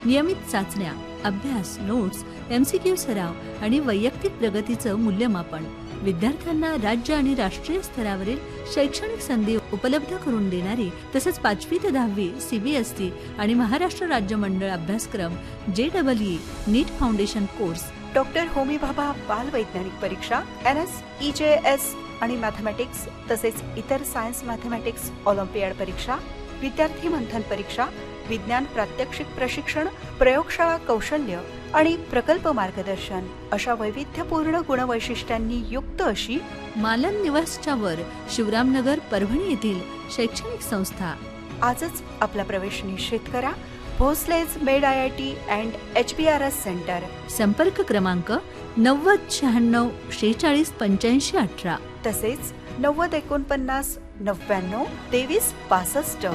नियमित चाचण्या, अभ्यास, नोट्स, MCQ सराव आणि वैयक्तिक प्रगतीचं मूल्यमापन विद्यार्थ्यांना राज्य आणि राष्ट्रीय स्तरावरील शैक्षणिक संधी उपलब्ध करून देणारी तसंच 5वी ते 10वी CBSE आणि महाराष्ट्र राज्य मंडळ अभ्यासक्रम JEE नीट foundation course, doctor Homi Bhabha बाल वैज्ञानिक परीक्षा, NS EJS आणि मॅथमॅटिक्स तसेच इतर सायन्स मॅथमॅटिक्स ऑलिम्पियाड परीक्षा, विद्यार्थी मंथन परीक्षा, विज्ञान प्रात्यक्षिक प्रशिक्षण, प्रयोगशाळा कौशल्य आणि प्रकल्प मार्गदर्शन अशा वैविध्यपूर्ण गुणवैशिष्ट्यांनी युक्त अशी मालन निवासच्या वर शिवरामनगर परभणी येथील शैक्षणिक संस्था. आजच आपला प्रवेश निश्चित करा. भोसलेज made IIT and HBRS centre. संपर्क क्रमांक 9096 46 85 18 तसेच 9049 99 23 65.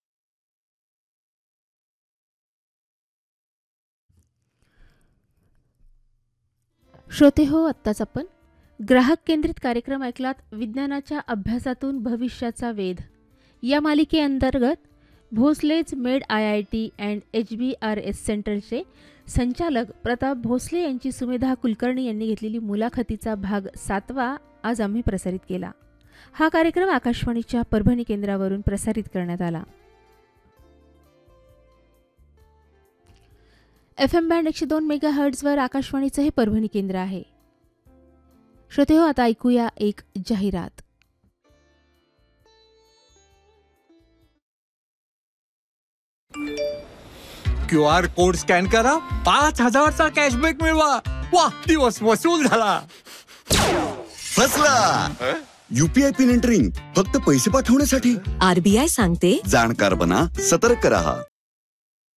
श्रोते हो, आत्ताच आपण ग्राहक केंद्रित कार्यक्रम ऐकलात. विज्ञानाच्या अभ्यासातून भविष्याचा वेध या मालिकेअंतर्गत भोसलेज मेड IIT अँड HBRS सेंटरचे संचालक प्रताप भोसले यांची सुमेधा कुलकर्णी यांनी घेतलेली मुलाखतीचा भाग 7वा आज आम्ही प्रसारित केला. हा कार्यक्रम आकाशवाणीच्या परभणी केंद्रावरून प्रसारित करण्यात आला. FM बँड 102 मेगाहर्ट्झवर आकाशवाणीचं हे परभणी केंद्र आहे. श्रोते हो, आता ऐकूया एक जाहिरात. QR कोड स्कॅन करा, 5,000चा कॅशबॅक मिळवा. वा, दिवस वसूल झाला. फसला. UPI पिन एंटरिंग फक्त पैसे पाठवण्यासाठी. RBI सांगते, जाणकार बना, सतर्क रहा.